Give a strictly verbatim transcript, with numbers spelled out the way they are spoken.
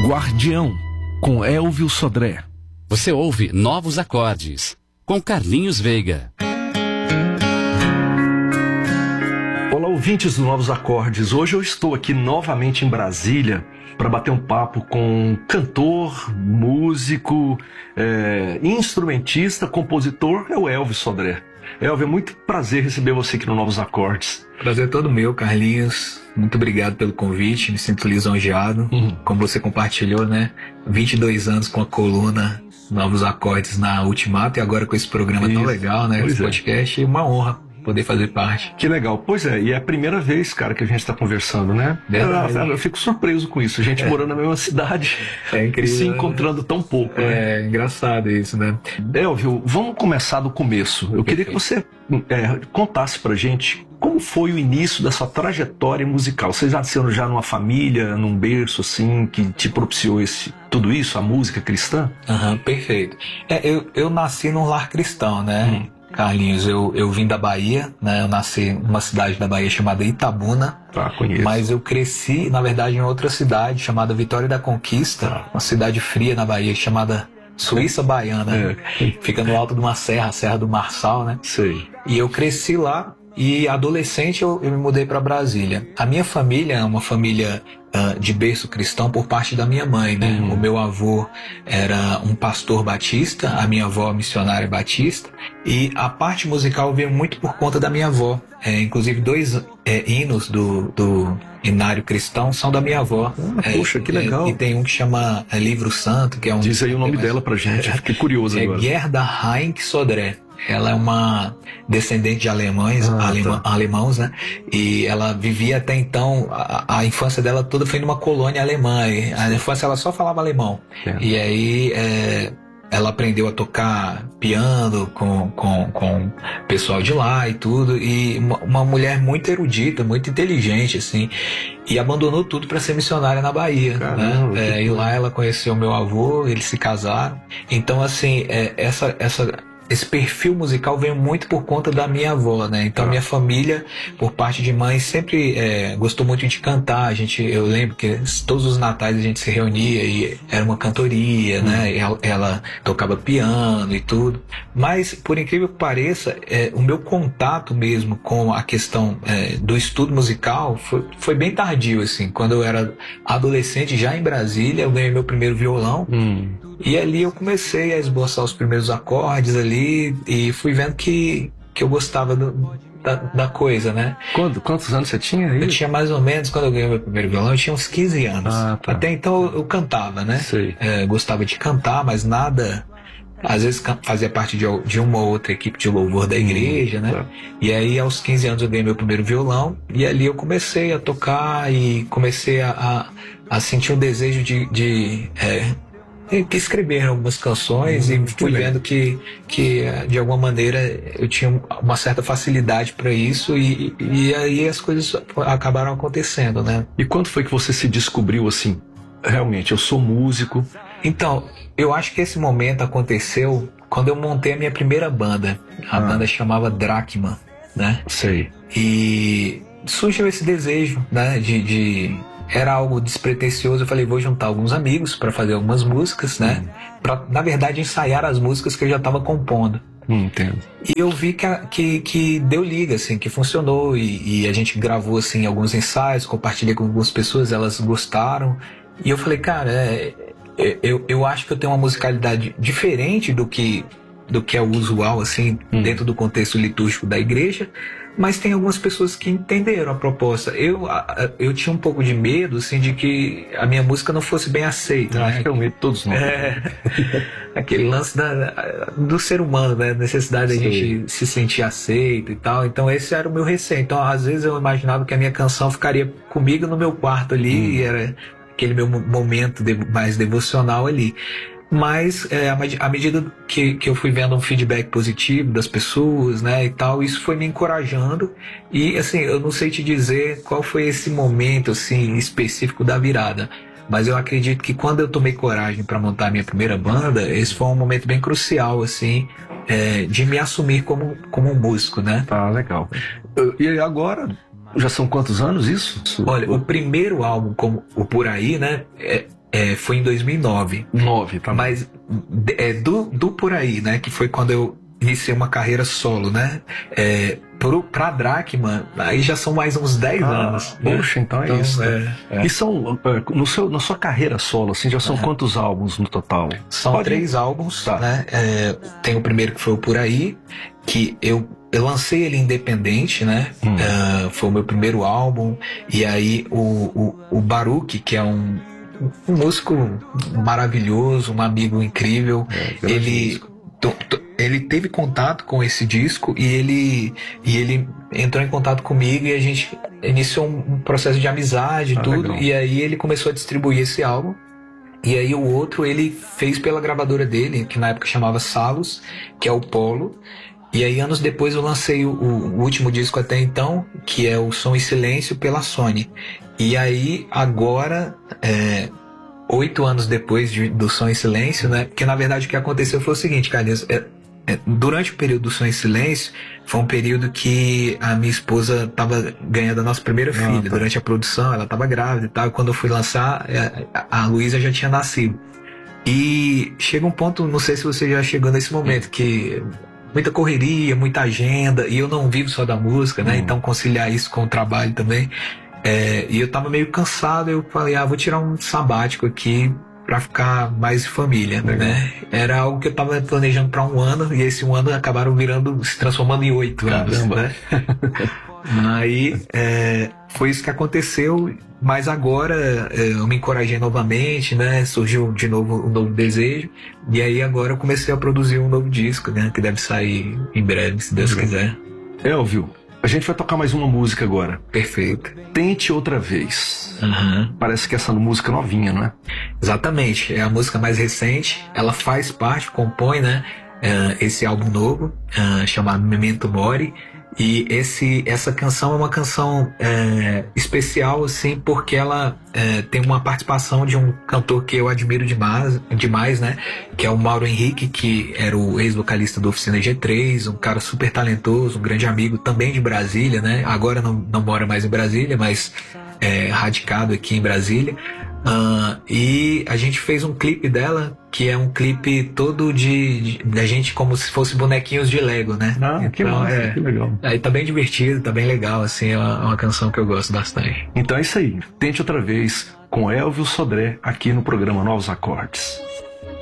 Guardião, com Elvio Sodré. Você ouve Novos Acordes, com Carlinhos Veiga. Olá, ouvintes do Novos Acordes. Hoje eu estou aqui novamente em Brasília para bater um papo com cantor, músico, é, instrumentista, compositor, é o Elvio Sodré. Elvio, é muito prazer receber você aqui no Novos Acordes. Prazer é todo meu, Carlinhos. Muito obrigado pelo convite, me sinto lisonjeado. Uhum. Como você compartilhou, né? vinte e dois anos com a coluna Novos Acordes na Ultimato e agora com esse programa Isso. tão legal, né? Pois esse é. podcast, uma honra poder fazer parte. Que legal. Pois é, e é a primeira vez, cara, que a gente está conversando, né? Eu, eu, eu fico surpreso com isso, a gente é. morando na mesma cidade é incrível, e se encontrando tão pouco. É, né? Engraçado isso, né? Elvio, vamos começar do começo. Eu Perfeito. queria que você é, contasse pra gente como foi o início da sua trajetória musical. Você já nasceu já numa família, num berço assim, que te propiciou esse, tudo isso, a música cristã? Aham, uhum, perfeito. É, eu, eu nasci num lar cristão, né? Hum. Carlinhos, eu, eu vim da Bahia, né? Eu nasci numa cidade da Bahia chamada Itabuna. Tá, conheço. Mas eu cresci, na verdade, em outra cidade chamada Vitória da Conquista, tá. uma cidade fria na Bahia chamada Suíça Baiana. É. Fica no alto de uma serra, a Serra do Marçal, né? Sei. E eu cresci lá e adolescente eu, eu me mudei para Brasília. A minha família é uma família uh, de berço cristão por parte da minha mãe, né? Uhum. O meu avô era um pastor batista, a minha avó missionária batista, e a parte musical veio muito por conta da minha avó. É, inclusive dois é, hinos do, do hinário cristão são da minha avó. Ah, é, poxa, que legal. É, e tem um que chama é, Livro Santo, que é um... Diz aí o nome é, dela pra gente, fiquei curioso é agora. Gerda Heinck Sodré. Ela é uma descendente de alemães, ah, alema, tá. alemãos, né? E ela vivia até então, a, a infância dela toda foi numa colônia alemã. E a infância ela só falava alemão. É. E aí é, ela aprendeu a tocar piano com, com, com o pessoal de lá e tudo. E uma, uma mulher muito erudita, muito inteligente, assim. E abandonou tudo para ser missionária na Bahia. Caramba, né? É, e lá ela conheceu meu avô, eles se casaram. Então, assim, é, essa... essa esse perfil musical veio muito por conta da minha avó, né? Então, ah. minha família, por parte de mãe, sempre é, gostou muito de cantar. A gente, eu lembro que todos os natais a gente se reunia e era uma cantoria, hum. né? Ela, ela tocava piano e tudo. Mas, por incrível que pareça, é, o meu contato mesmo com a questão é, do estudo musical foi, foi bem tardio, assim. Quando eu era adolescente, já em Brasília, eu ganhei meu primeiro violão. Hum. E ali eu comecei a esboçar os primeiros acordes ali e fui vendo que, que eu gostava do, da, da coisa, né? Quando, quantos anos você tinha aí? Eu tinha mais ou menos, quando eu ganhei meu primeiro violão, eu tinha uns quinze anos. Ah, tá. Até então eu, eu cantava, né? Sei. É, gostava de cantar, mas nada... Às vezes fazia parte de, de uma ou outra equipe de louvor da igreja, né? Tá. E aí aos quinze anos eu ganhei meu primeiro violão e ali eu comecei a tocar e comecei a, a, a sentir um desejo de... de é, que escrever algumas canções hum, e fui vendo que, que de alguma maneira eu tinha uma certa facilidade para isso e, e aí as coisas acabaram acontecendo, né? E quando foi que você se descobriu assim, realmente, eu sou músico? Então, eu acho que esse momento aconteceu quando eu montei a minha primeira banda. A ah. banda chamava Drachma, né? Sei. E surgiu esse desejo, né, de... de era algo despretensioso, eu falei, vou juntar alguns amigos para fazer algumas músicas, né? Hum. Para, na verdade, ensaiar as músicas que eu já estava compondo. Hum, entendo. E eu vi que, que, que deu liga, assim, que funcionou e, e a gente gravou, assim, alguns ensaios, compartilhei com algumas pessoas, elas gostaram. E eu falei, cara, é, eu, eu acho que eu tenho uma musicalidade diferente do que, do que é o usual, assim, hum. dentro do contexto litúrgico da igreja. Mas tem algumas pessoas que entenderam a proposta. Eu, eu tinha um pouco de medo, assim, de que a minha música não fosse bem aceita. Né? Acho que é o medo de todos nós. É, aquele lance da, do ser humano, né? A necessidade da gente se sentir aceito e tal. Então esse era o meu receio. Então às vezes eu imaginava que a minha canção ficaria comigo no meu quarto ali, hum. e era aquele meu momento de, mais devocional ali. Mas é, à medida que, que eu fui vendo um feedback positivo das pessoas, né, e tal, isso foi me encorajando. E assim, eu não sei te dizer qual foi esse momento assim específico da virada, mas eu acredito que quando eu tomei coragem para montar a minha primeira banda, esse foi um momento bem crucial, assim, é, de me assumir como, como um músico, né? Tá, legal. E agora, já são quantos anos isso? Olha, o primeiro álbum, como o Por Aí, né, é, é, foi em dois mil e nove. nove, tá? Mas é, do, do Por Aí, né? Que foi quando eu iniciei uma carreira solo, né? É, pro, pra Dracma, aí já são mais uns dez ah, anos. Poxa, né? então é então, isso. É, é. E são, no seu, na sua carreira solo, assim, já são é. quantos álbuns no total? São Pode... três álbuns, tá. né? É, tem o primeiro que foi o Por Aí, que eu Eu lancei ele independente, né? Hum. Uh, foi o meu primeiro álbum. E aí o, o, o Baruch, que é um, um músico maravilhoso, um amigo incrível, é, ele, to, to, ele teve contato com esse disco e ele, e ele entrou em contato comigo e a gente iniciou um processo de amizade e ah, tudo. Legal. E aí ele começou a distribuir esse álbum. E aí o outro ele fez pela gravadora dele, que na época chamava Salos, que é o Polo. E aí anos depois eu lancei o, o último disco até então, que é o Som e Silêncio, pela Sony. E aí agora, é, oito anos depois de, do Som e Silêncio, né? Porque na verdade o que aconteceu foi o seguinte, Carlinhos, é, é, durante o período do Som e Silêncio, foi um período que a minha esposa estava ganhando a nossa primeira ah, filha. Tá. Durante a produção, ela estava grávida e tal. E quando eu fui lançar, a, a Luísa já tinha nascido. E chega um ponto, não sei se você já chegou nesse momento, que muita correria, muita agenda, e eu não vivo só da música, né? Hum. Então conciliar isso com o trabalho também. É, e eu tava meio cansado, eu falei, ah, vou tirar um sabático aqui pra ficar mais família, Legal. né? Era algo que eu tava planejando pra um ano, e esse um ano acabaram virando, se transformando em oito anos, né? Aí, é, foi isso que aconteceu, mas agora é, eu me encorajei novamente, né? Surgiu de novo um novo desejo, e aí agora eu comecei a produzir um novo disco, né? Que deve sair em breve, se Deus Legal. quiser. Elvio, a gente vai tocar mais uma música agora. Perfeito. Tente Outra Vez. Uhum. Parece que essa música novinha, não é? Exatamente. É a música mais recente. Ela faz parte, compõe, né? Uh, esse álbum novo, uh, chamado Memento Mori. E esse, essa canção é uma canção é, especial, assim, porque ela é, tem uma participação de um cantor que eu admiro demais, demais, né? Que é o Mauro Henrique, que era o ex-vocalista do Oficina G três, um cara super talentoso, um grande amigo também de Brasília, né? Agora não, não mora mais em Brasília, mas é radicado aqui em Brasília. Uh, e a gente fez um clipe dela, que é um clipe todo de, de, de a gente como se fosse bonequinhos de Lego, né? Ah, então, que massa, é, que legal. Aí tá bem divertido, tá bem legal, assim, é uma, uma canção que eu gosto bastante. Então é isso aí. Tente Outra Vez com Elvio Sodré aqui no programa Novos Acordes.